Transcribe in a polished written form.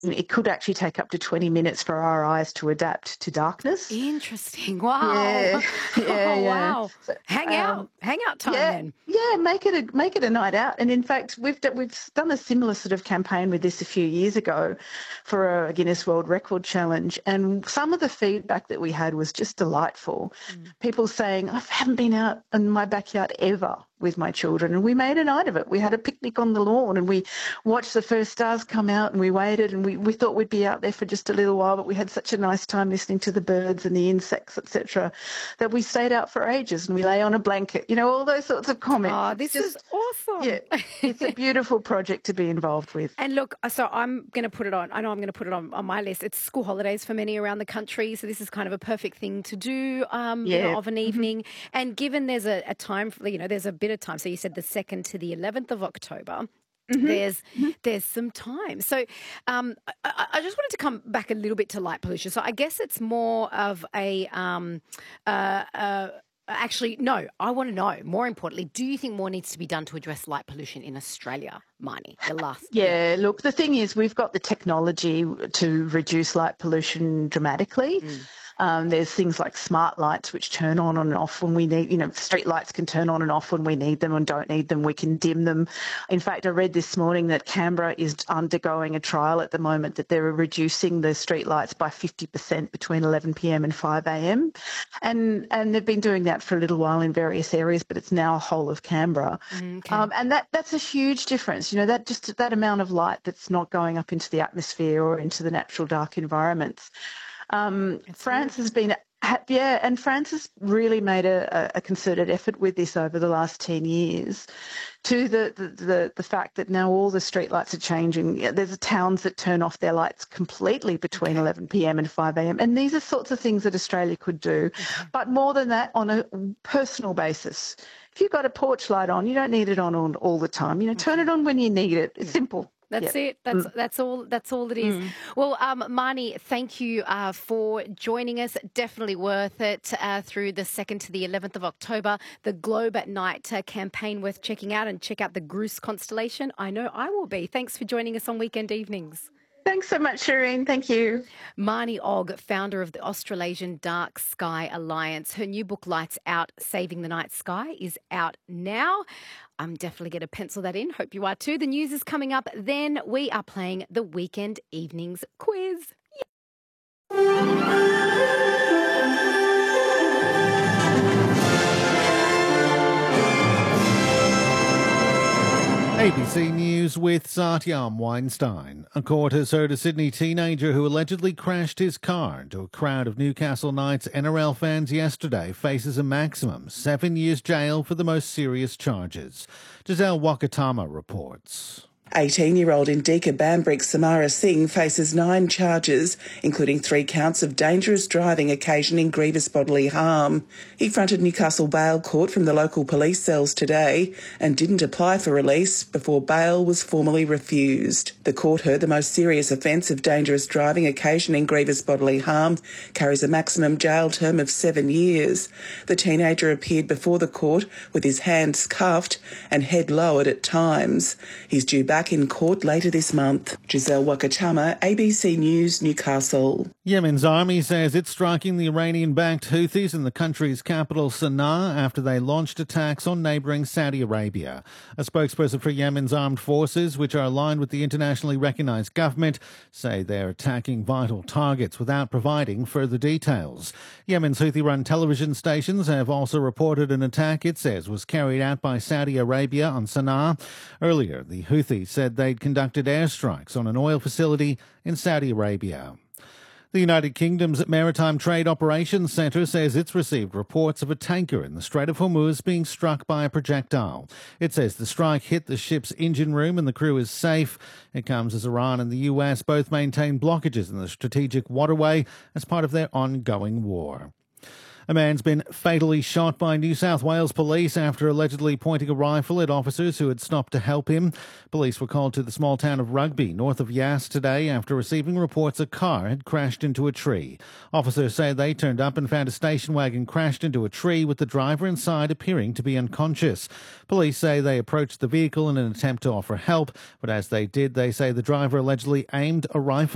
it could actually take up to 20 minutes for our eyes to adapt to darkness. Interesting. Wow. Yeah, yeah, Oh, yeah. wow. So, Hang out time yeah, then. yeah, make it a night out. And in fact, we've done a similar sort of campaign with this a few years ago for a Guinness World Record challenge. And some of the feedback that we had was just delightful. People saying, I haven't been out in my backyard ever with my children, and we made a night of it. We had a picnic on the lawn and we watched the first stars come out, and we waited, and we thought we'd be out there for just a little while, but we had such a nice time listening to the birds and the insects, etc., that we stayed out for ages, and we lay on a blanket, all those sorts of comments. Oh, It's this is just, awesome. yeah, it's a beautiful project to be involved with. And look, so I'm going to put it on. I know I'm going to put it on my list. It's school holidays for many around the country, so this is kind of a perfect thing to do of an evening. And given there's a time, there's a bit of time. So you said the 2nd to the 11th of October. There's some time. So I just wanted to come back a little bit to light pollution. So I guess it's more of a actually, no, I want to know, more importantly, do you think more needs to be done to address light pollution in Australia, Marnie? Yeah, look, the thing is we've got the technology to reduce light pollution dramatically. There's things like smart lights which turn on and off when we need, street lights can turn on and off when we need them and don't need them. We can dim them. In fact, I read this morning that Canberra is undergoing a trial at the moment that they're reducing the street lights by 50% between 11 p.m. and 5 a.m. And they've been doing that for a little while in various areas, but it's now a whole of Canberra. And that's a huge difference. That amount of light that's not going up into the atmosphere or into the natural dark environments. France has been, and France has really made a concerted effort with this over the last 10 years to the fact that now all the street lights are changing. There's towns that turn off their lights completely between 11 p.m. and 5 a.m. And these are sorts of things that Australia could do. But more than that, on a personal basis. If you've got a porch light on, you don't need it on all the time. Turn it on when you need it. It's simple. That's it. That's all it is. Well, Marnie, thank you for joining us. Definitely worth it through the 2nd to the 11th of October. The Globe at Night campaign worth checking out, and check out the Grus constellation. I know I will be. Thanks for joining us on Weekend Evenings. Thanks so much, Shireen. Thank you. Marnie Ogg, founder of the Australasian Dark Sky Alliance. Her new book, Lights Out, Saving the Night Sky, is out now. I'm definitely going to pencil that in. Hope you are too. The news is coming up. Then we are playing the Weekend Evenings quiz. ABC News with Satyam Weinstein. A court has heard a Sydney teenager who allegedly crashed his car into a crowd of Newcastle Knights NRL fans yesterday faces a maximum 7 years jail for the most serious charges. Giselle Wakatama reports. 18-year-old Indika Bambrick Samara Singh faces 9 charges, including 3 counts of dangerous driving occasioning grievous bodily harm. He fronted Newcastle Bail Court from the local police cells today and didn't apply for release before bail was formally refused. The court heard the most serious offence of dangerous driving occasioning grievous bodily harm carries a maximum jail term of 7 years. The teenager appeared before the court with his hands cuffed and head lowered at times. He's due back in court later this month. Giselle Wakatama, ABC News, Newcastle. Yemen's army says it's striking the Iranian-backed Houthis in the country's capital Sana'a after they launched attacks on neighbouring Saudi Arabia. A spokesperson for Yemen's armed forces, which are aligned with the internationally recognised government, say they're attacking vital targets without providing further details. Yemen's Houthi-run television stations have also reported an attack it says was carried out by Saudi Arabia on Sana'a. Earlier, the Houthis said they'd conducted airstrikes on an oil facility in Saudi Arabia. The United Kingdom's Maritime Trade Operations Centre says it's received reports of a tanker in the Strait of Hormuz being struck by a projectile. It says the strike hit the ship's engine room and the crew is safe. It comes as Iran and the US both maintain blockages in the strategic waterway as part of their ongoing war. A man's been fatally shot by New South Wales police after allegedly pointing a rifle at officers who had stopped to help him. Police were called to the small town of Rugby, north of Yass, today after receiving reports a car had crashed into a tree. Officers say they turned up and found a station wagon crashed into a tree with the driver inside appearing to be unconscious. Police say they approached the vehicle in an attempt to offer help, but as they did, they say the driver allegedly aimed a rifle